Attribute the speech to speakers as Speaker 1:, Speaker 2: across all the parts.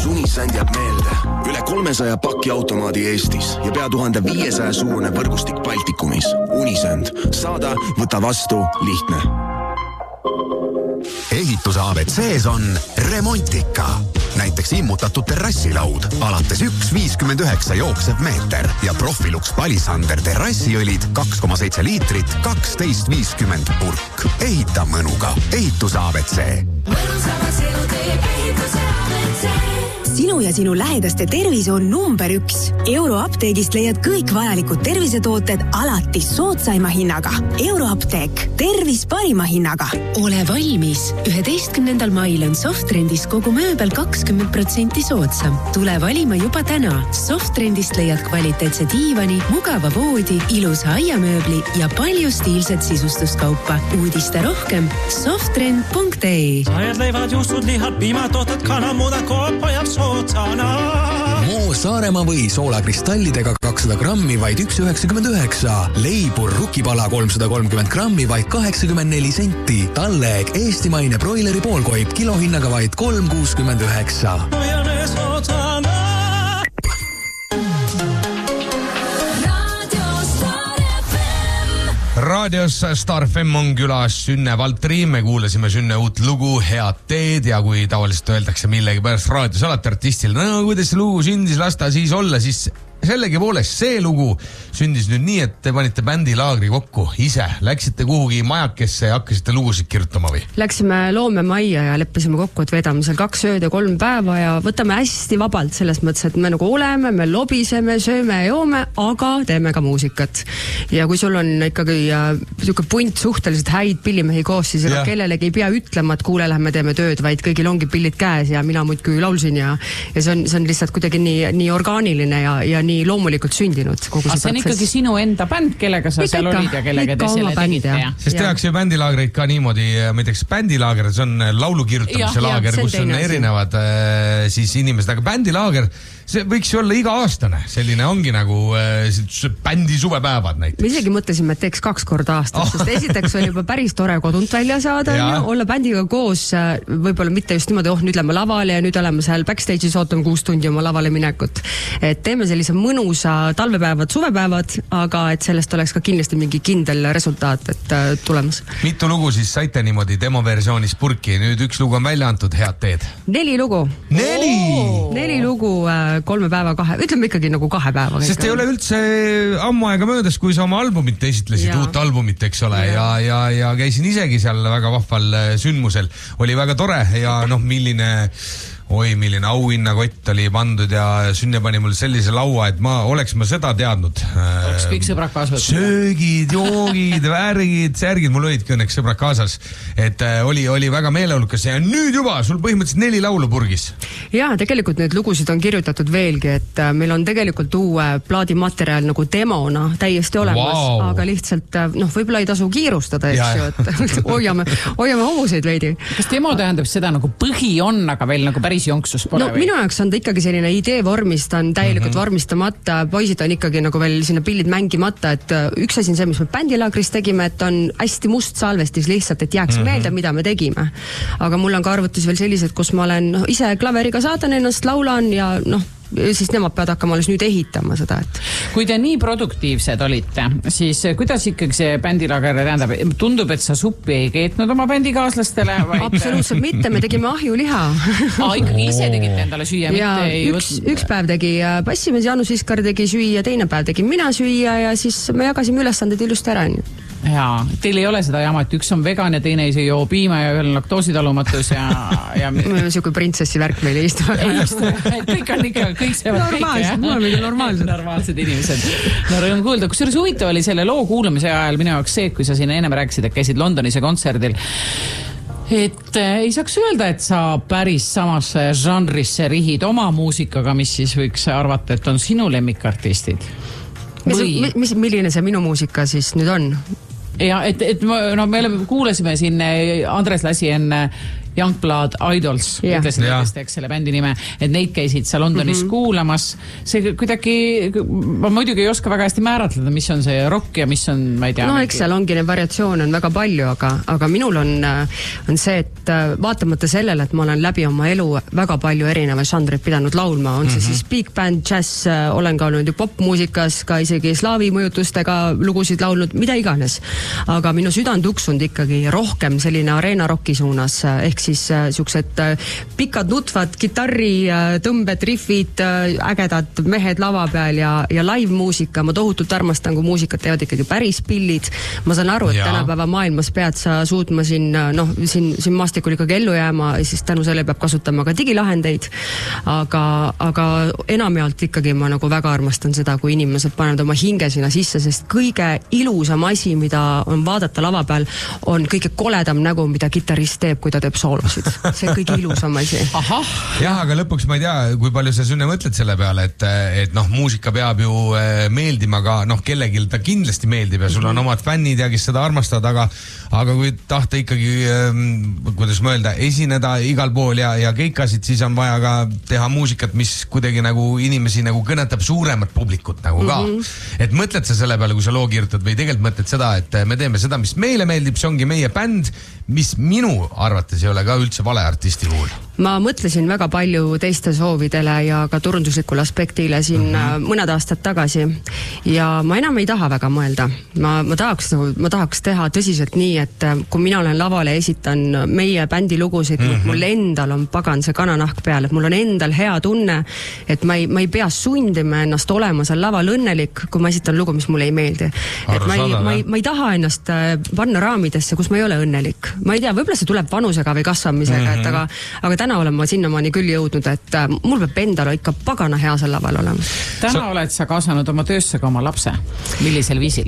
Speaker 1: kus Unisend jääb meelde. Üle 300 pakiautomaadi Eestis ja pea 1500 suurune võrgustik Baltikumis. Unisend. Saada, võta vastu, lihtne.
Speaker 2: Ehituse ABCs on Remontika. Näiteks immutatud terrassilaud, alates 1,59 jooksev meeter ja Profilux Palisander terrassiõlid 2,7 liitrit, 12,50 purk. Ehita mõnuga. Ehituse ABC.
Speaker 3: Mõnusamas elu teeb ehituse ABC. Sinu ja sinu lähedaste tervis on number 1. Euroapteegist leiad kõik vajalikud tervisetooted alati soodsaima hinnaga. Euroapteek. Tervis parima hinnaga. Ole valmis. 11. mail on Softrendis kogu mööbel 20% soodsam. Tule valima juba täna. Softrendist leiad kvaliteetse diivani, mugava voodi, ilusa aiamööbli ja palju stiilset sisustuskaupa. Uudiste rohkem softrend.ee.
Speaker 4: Sajad leivad, juustud, lihad, piimatooted, kanamuda, koopa jääb sootsana.
Speaker 5: Moo Saaremaa või soolakristallidega 200 grammi vaid 1,99. Leibur rukipala 330 grammi vaid 84 senti. Talleeg eestimaine broileri poolkoip kilohinnaga vaid 3,69.
Speaker 6: Raadios Star FM on külas Sünne Valtri, me kuulasime Sünne uut lugu Head teed ja kui tavaliselt öeldakse millegi pärast raadios alati artistile, no kuidas see lugu sündis, las ta siis olla, siis sellegi poolest see lugu sündis nüüd nii, et te panite bändilaagri kokku ise. Läksite kuhugi majakesse ja hakkasite lugusid kirjutama või?
Speaker 7: Läksime loomemajja ja leppisime kokku, et vedame seal 2 ööd ja 3 päeva ja võtame hästi vabalt selles mõttes, et me nagu oleme, me lobiseme, sööme ja joome, aga teeme ka muusikat. Ja kui sul on ikkagi punt suhteliselt häid pillimehi koos, siis ega kellelegi ei pea ütlema, et kuule, lähme teeme tööd, vaid kõigil ongi pillid käes ja mina muidki laulsin ja see on lihtsalt kuidagi nii orgaaniline ja nii loomulikult sündinud kogu see
Speaker 8: see on ikkagi sinu enda bänd, kellega sa seal olid ja kellega te selle tegite.
Speaker 6: Sest tehakse ju bändilaagreid ka niimoodi, ma ei teaks, bändilaager, see on laulu kirjutamise laager, kus on erinevad siis inimesed, aga bändilaager, see võiks ju olla iga-aastane, selline ongi nagu bändi suvepäevad näiteks.
Speaker 7: Me isegi mõtlesime, et teeks 2 korda aastas, sest esiteks oli juba päris tore kodunt välja saada, olla bändiga koos, võib-olla mitte just niimoodi, nüüd lähme lavale ja nüüd oleme seal backstage'is, ootame 6 tundi oma lavale minekut. Et teeme sellise mõnusa talvepäevad, suvepäevad, aga et sellest oleks ka kindlasti mingi kindel resultaat, et tulemas.
Speaker 6: Mitu lugu siis saite niimoodi demoversioonis purki? Nüüd 1 lugu on välja antud, Head teed.
Speaker 7: 4 lugu. 4 lugu 3 päeva, 2, ütleme ikkagi nagu 2 päeva.
Speaker 6: Sest ei ole üldse ammu aega möödas, kui sa oma albumit esitlesid, uut albumit, eks ole, ja käisin isegi seal väga vahval sündmusel. Oli väga tore ja milline auhinnakott oli pandud ja Sünne pani mul sellise laua, et oleks ma seda teadnud.
Speaker 8: Oleks kõik sõbrad kaasas.
Speaker 6: Söögid, joogid, värgid, särgid, mul olidki õnneks sõbrad kaasas. Et oli väga meeleolukas ja nüüd juba sul põhimõtteliselt 4 laulu purgis.
Speaker 7: Ja, tegelikult need lugusid on kirjutatud veelgi, et meil on tegelikult uue plaadimaterjal nagu demona täiesti olemas, aga lihtsalt võib-olla ei tasu kiirustada, eks ju, et hoiame hobuseid veidi.
Speaker 8: Kas demo tähendab seda nagu põhi on, aga veel nagu päris jonksus pole või?
Speaker 7: Minu jaoks on ta ikkagi selline idee vormis, ta on täielikult vormistamata, poisid on ikkagi nagu veel sinna pillid mängimata, et üks asi on see, mis me bändilaagris tegime, et on hästi must salvestis lihtsalt, et jääks meelde, mida me tegime. Aga mul on ka arvutis veel sellised, kus ma olen ise klaveriga saadan ennast, laulan ja siis nemad peavad hakkama alles nüüd ehitama seda, et...
Speaker 8: Kui te nii produktiivsed olite, siis kuidas ikkagi see bändilaager tähendab? Tundub, et sa suppi ei keetnud oma bändikaaslastele?
Speaker 7: Absoluutselt mitte, me tegime ahjuliha.
Speaker 8: Ikkagi ise tegite endale süüa, mitte ei võtnud?
Speaker 7: Üks päev tegi bassimees Jaanus Iskar tegi süüa, teine päev tegin mina süüa ja siis me jagasime ülesanded ilusti ära.
Speaker 8: Jaa, teil ei ole seda jama, et üks on vegan ja teine ei joo piima ja ühel on laktoositalumatus ja...
Speaker 7: Siuke printsessi värk meil ei istu.
Speaker 8: Kõik on ikka, kõik seevad kõike. Normaalsed inimesed. No rõõm kuulda. Kusjuures huvitav oli selle loo kuulamise ajal minu jaoks see, kui sa siin ennem rääkisid, et käisid Londonis ja kontserdil. Et ei saaks öelda, et sa päris samasse žanrisse rihid oma muusikaga, mis siis võiks arvata, et on sinu lemmikartistid.
Speaker 7: Milline see minu muusika siis nüüd on?
Speaker 8: Ja, me kuulasime siin Andres Lasien Youngblood Idols, ütlesid õigesti, eks selle bändi nime, et neid käisid seal Londonis kuulamas. See kuidagi, ma muidugi ei oska väga hästi määratleda, mis on see rock ja mis on, ma ei tea.
Speaker 7: No eks seal ongi neid variatsioone on väga palju, aga minul on see, et vaatamata sellele, et ma olen läbi oma elu väga palju erineva žanrit pidanud laulma, on see siis big band, jazz, olen ka olnud ju popmuusikas, ka isegi slaavi mõjutustega lugusid laulnud, mida iganes. Aga minu süda on tuksunud ikkagi rohkem selline areena rocki suunas, ehk siis siuksed pikad nutvad gitarri tõmbed, riffid, ägedad mehed lava peal ja live-muusika. Ma tohutult armastan, kui muusikat teevad ikkagi päris pillid. Ma saan aru, et tänapäeva maailmas pead sa suutma siin maastikul ikkagi ellu jääma, siis tänu selle peab kasutama ka digilahendeid. Aga enamjaolt ikkagi ma nagu väga armastan seda, kui inimesed panevad oma hinge sinna sisse, sest kõige ilusam asi, mida on vaadata lava peal, on kõige koledam nägu, mida kitarrist teeb, kui ta teeb soolosid. See on kõige ilusam asi.
Speaker 6: Jah, aga lõpuks ma ei tea, kui palju sa Sünne mõtled selle peale, et muusika peab ju meeldima ka, kellegil ta kindlasti meeldib ja sul on omad fännid ja kes seda armastavad, aga kui tahta ikkagi, kuidas ma öelda, esineda igal pool ja keikasid, siis on vaja ka teha muusikat, mis kuidagi nagu inimesi nagu kõnetab suuremat publikut nagu ka. Et mõtled sa selle peale, kui sa loo kirjutad või tegelikult mõtled seda, et me teeme seda, mis meile meeldib, see ongi meie bänd, mis minu arvates ei ole ka üldse vale artisti puhul.
Speaker 7: Ma mõtlesin väga palju teiste soovidele ja ka turunduslikule aspektile siin mõned aastad tagasi ja ma enam ei taha väga mõelda. Ma tahaks teha tõsiselt nii, et kui mina olen lavale esitan meie bändi lugusid, mul endal on pagan see kananahk peal, et mul on endal hea tunne, et ma ei pea sundima ennast olema seal laval õnnelik, kui ma esitan lugu, mis mulle ei meeldi. Et ma ei taha ennast panna raamidesse, kus ma ei ole õnnelik. Ma ei tea, võib-olla see tuleb vanusega või kasvamisega, et aga täna olen ma sinnamaani küll jõudnud, et mul peab endal ikka pagana hea seal laval olema.
Speaker 8: Täna oled sa kaasanud oma töösse ka oma lapse. Millisel viisil?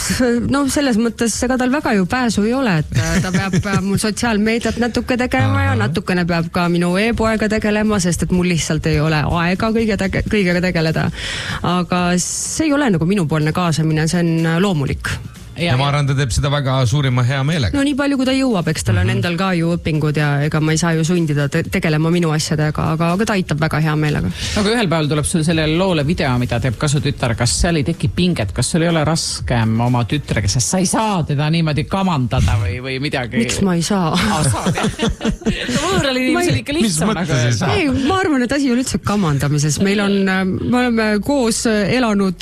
Speaker 7: No selles mõttes, ega tal väga ju pääsu ei ole, et ta peab mul sotsiaalmeediat natuke tegema ja natukene peab ka minu e-poega tegelema, sest et mul lihtsalt ei ole aega kõigega tegeleda. Aga see ei ole nagu minupoolne kaasamine, see on loomulik.
Speaker 6: Ja ma arvan, ta teeb seda väga suurima hea meelega.
Speaker 7: No nii palju, kui ta jõuab, eks tal on endal ka ju õpingud ja ega ma ei saa ju sundida tegelema minu asjadega, aga ta aitab väga hea meelega.
Speaker 8: Aga ühel päeval tuleb sul sellele loole video, mida teeb kasutütar, kas seal ei teki pinget, kas sul ei ole raskem oma tütrega, sest sa ei saa teda niimoodi kamandada või midagi?
Speaker 7: Miks ma ei saa?
Speaker 8: Saad, jah? Võõral inimesel ikka lihtsam.
Speaker 7: Ei, ma arvan, et asi on üldse kamandamises. Me oleme koos elanud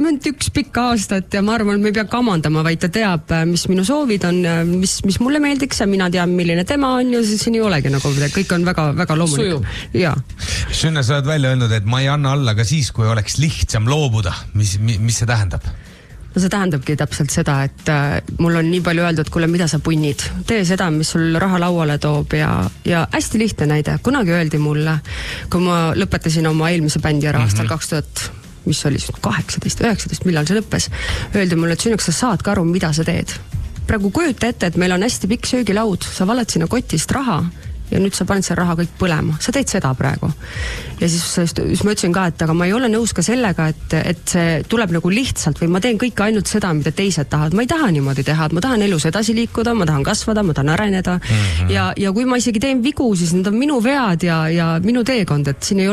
Speaker 7: 21 pikka aastat ja ma arvan, et me ei pea kamandama, vaid ta teab, mis minu soovid on, mis mulle meeldiks ja mina tean, milline tema on ja siin ei olegi nagu kõik on väga, väga loomulik. Ja.
Speaker 6: Sünne, sa oled välja öelnud, et ma ei anna alla ka siis, kui oleks lihtsam loobuda. Mis see tähendab?
Speaker 7: No see tähendabki täpselt seda, et mul on nii palju öeldud, kuule, mida sa punnid. Tee seda, mis sul raha lauale toob ja hästi lihtne näide. Kunagi öeldi mulle, kui ma lõpetasin oma eelmise bändi ära aastal 2000, mis oli 18, 19, millal see lõppes, öeldi mulle, et Sünneks, sa saad ka aru, mida sa teed. Praegu kujuta ette, et meil on hästi pikk söögilaud, sa valad sinna kotist raha ja nüüd sa paned selle raha kõik põlema. Sa teed seda praegu. Ja siis ma ütlesin ka, et aga ma ei ole nõus ka sellega, et see tuleb nagu lihtsalt või ma teen kõik ainult seda, mida teised tahavad. Ma ei taha niimoodi teha, et ma tahan elus edasi liikuda, ma tahan kasvada, ma tahan areneda ja kui ma isegi teen vigu, siis need on minu vead ja minu teekond, et siin ei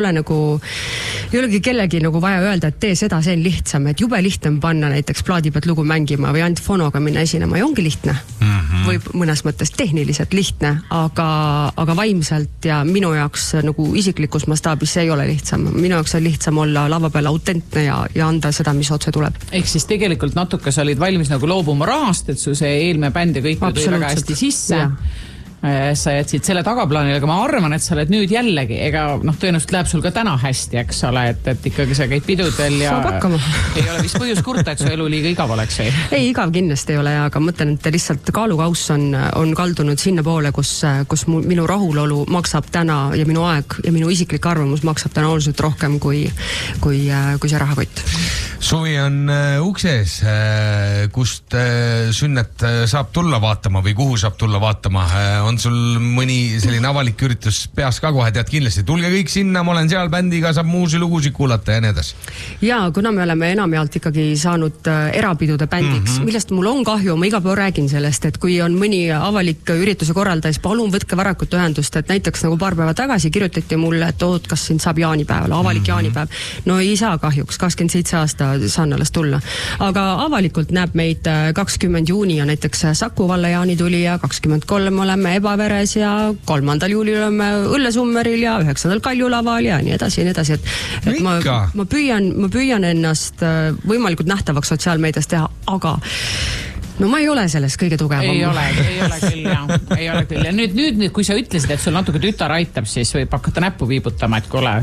Speaker 7: olegi kellegi nagu vaja öelda, et tee seda, see on lihtsam, et jube lihtne panna näiteks plaadi pealt lugu mängima või ainult fonoga minna esinema ja ongi lihtne. Või mõnes mõttes tehniliselt lihtne, aga vaimselt ja minu jaoks nagu isiklikus mastaabis see ei ole lihtsam. Minu jaoks on lihtsam olla lava peal autentne ja anda seda, mis otse tuleb.
Speaker 8: Ehk siis tegelikult natuke sa olid valmis nagu loobuma rahast, et su see eelmine bänd ja kõik tõi väga hästi sisse. Ja. Sa jätsid selle tagaplaanile, aga ma arvan, et sa oled nüüd jällegi, ega tõenäoliselt läheb sul ka täna hästi, eks ole, et ikkagi sa käid pidudel ja ei ole vist põhjus kurta, et su elu liiga igav oleks või?
Speaker 7: Ei, igav kindlasti ei ole, aga mõtlen, et lihtsalt kaalukauss on kaldunud sinna poole, kus minu rahulolu maksab täna ja minu aeg ja minu isiklik arvamus maksab täna oluliselt rohkem kui see rahakott.
Speaker 6: Suvi on ukses, kust sünnet saab tulla vaatama või kuhu saab tulla vaatama. On sul mõni selline avalik üritus peas ka kohe, tead kindlasti, tulge kõik sinna, ma olen seal, bändiga saab muusi lugusid kuulata ja nii edasi.
Speaker 7: Ja kuna me oleme enamjaolt ikkagi saanud erapidude bändiks, millest mul on kahju, ma iga päev räägin sellest, et kui on mõni avalik ürituse korraldaja, siis palun võtke varakult ühendust, et näiteks nagu paar päeva tagasi kirjutati mulle, et oot, kas siin saab jaanipäeval, avalik jaanipäev. No ei saa kahjuks, 27 aasta saan alles tulla. Aga avalikult näeb meid 20 juuni ja näiteks Saku valla jaanitulija, 23 oleme Ebaveres ja 3. juulil oleme Õllesummeril ja 9. Kaljulaval ja nii edasi ja nii edasi. Et ma püüan ennast võimalikult nähtavaks sotsiaalmeedias teha, aga no ma ei ole selles kõige tugevam.
Speaker 8: Ei ole küll, jah. Ei ole küll. Ja nüüd, kui sa ütlesid, et sul natuke tütar aitab, siis võib hakata näppu viibutama, et kuule,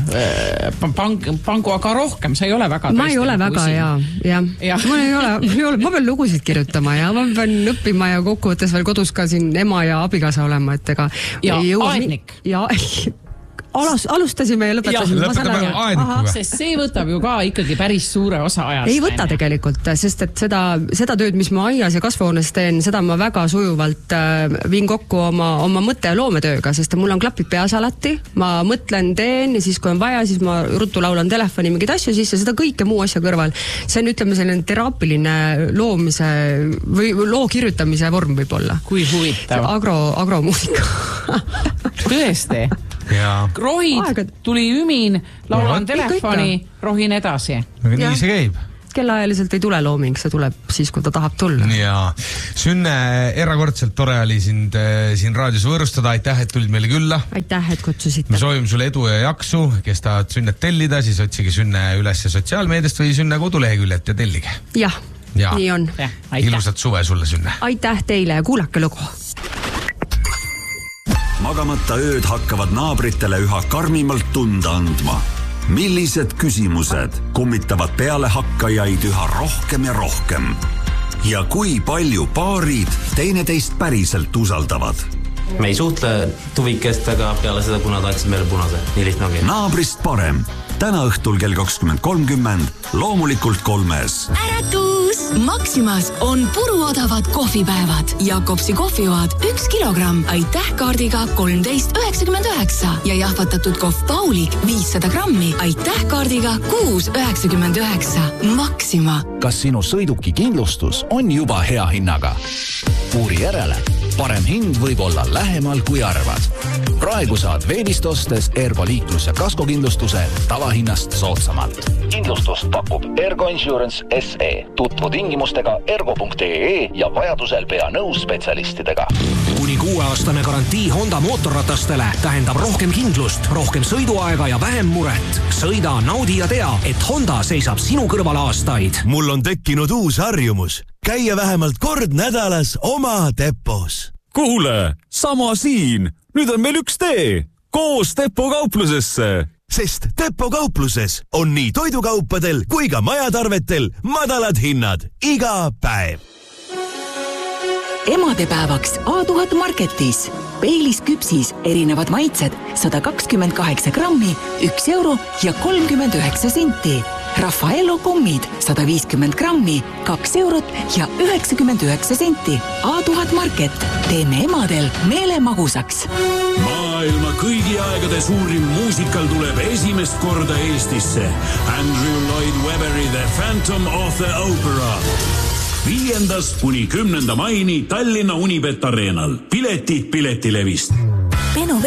Speaker 8: pangu aga rohkem, sa ei ole väga...
Speaker 7: Ma ei ole väga, jah. Ma pean lugusid kirjutama ja ma pean õppima ja kokkuvõttes veel kodus ka siin ema ja abigaasa olema, et ega...
Speaker 8: Ja aednik.
Speaker 7: Ja alustasime ja lõpetasime.
Speaker 8: Sest see võtab ju ka ikkagi päris suure osa ajast.
Speaker 7: Ei võta tegelikult, sest et seda tööd, mis ma aias ja kasvuhoones teen, seda ma väga sujuvalt viin kokku oma mõtte ja loometööga, sest mul on klapid peas alati, ma mõtlen, teen ja siis kui on vaja, siis ma ruttu laulan telefoni mingid asju sisse, seda kõike muu asja kõrval. See on, ütleme, selline teraapiline loomise või loo kirjutamise vorm võib olla.
Speaker 8: Kui huvitav.
Speaker 7: Agromuusika.
Speaker 8: Tõesti? Rohid, tuli ümin, laulan telefoni, rohin edasi.
Speaker 6: Nii see käib.
Speaker 7: Kellaajaliselt ei tule looming, see tuleb siis, kui ta tahab tulla.
Speaker 6: Ja Sünne, erakordselt tore oli sind siin raadios võõrustada. Aitäh, et tulid meile külla.
Speaker 7: Aitäh, et kutsusite.
Speaker 6: Me soovime sulle edu ja jaksu, kes tahavad Sünnet tellida, siis otsige Sünne üles sotsiaalmeediast või Sünne koduleheküljet ja tellige.
Speaker 7: Jah, nii on.
Speaker 6: Ilusat suve sulle, Sünne.
Speaker 7: Aitäh teile ja kuulake lugu.
Speaker 9: Magamata ööd hakkavad naabritele üha karmimalt tunda andma. Millised küsimused kummitavad peale hakkajaid üha rohkem ja rohkem? Ja kui palju paarid teineteist päriselt usaldavad?
Speaker 10: Me ei suhtle tuvikestega peale seda, kuna ta atsid meile punase. Nii lihtne ongi.
Speaker 9: Naabrist parem. Täna õhtul kell 20.30, loomulikult 3.
Speaker 3: Äratus! Maximas on puruodavad kohvipäevad. Jakobsi kohvijoad 1 kilogramm, aitäh kaardiga 13,99 ja jahvatatud kohv Paulik 500 grammi, aitäh kaardiga 6,99. Maxima.
Speaker 11: Kas sinu sõiduki kindlustus on juba hea hinnaga? Puuri järele. Parem hind võib olla lähemal kui arvad. Praegu saad veebist ostes Ergo liiklus- ja kaskokindlustuse tavahinnast soodsamalt.
Speaker 12: Kindlustust pakub Ergo Insurance SE. Tutvu tingimustega ergo.ee ja vajadusel pea nõus spetsialistidega.
Speaker 13: Kuni 6-aastane garantii Honda mootorratastele tähendab rohkem kindlust, rohkem sõiduaega ja vähem muret. Sõida, naudi ja tea, et Honda seisab sinu kõrval aastaid.
Speaker 14: Mul on tekkinud uus harjumus. Käia vähemalt kord nädalas oma depos.
Speaker 15: Kuule, sama siin. Nüüd on meil üks tee. Koos Depo kauplusesse.
Speaker 14: Sest Depo kaupluses on nii toidukaupadel kui ka majatarvetel madalad hinnad iga päev.
Speaker 3: Emadepäevaks A1000 Marketis. Peilis küpsis erinevad maitsed 128 grammi, 1 euro ja 39 senti. Raffaello kommid 150 grammi, 2 eurot ja 99 senti. A1000 Market. Teeme emadel meele magusaks.
Speaker 16: Maailma kõigi aegade suurim muusikal tuleb esimest korda Eestisse. Andrew Lloyd Webberi The Phantom of the Opera. 5. kuni 10. maini Tallinna Unibet Arenal. Piletid Piletilevist.